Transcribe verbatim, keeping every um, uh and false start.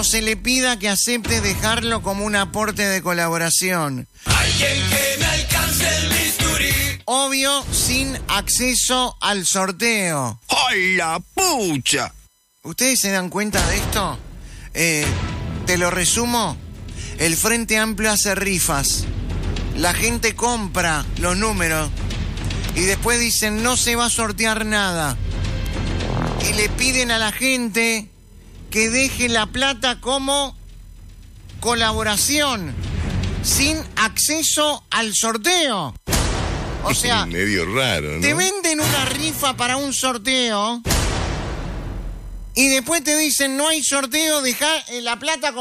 o se le pida que acepte dejarlo como un aporte de colaboración. Alguien que me alcance el bisturí. Obvio, sin acceso al sorteo. ¡Ay, la pucha! ¿Ustedes se dan cuenta de esto? Eh, te lo resumo. El Frente Amplio hace rifas. La gente compra los números y después dicen no se va a sortear nada. Y le piden a la gente que deje la plata como colaboración, sin acceso al sorteo. O sea, medio raro, ¿no? Te venden una rifa para un sorteo y después te dicen no hay sorteo, deja la plata como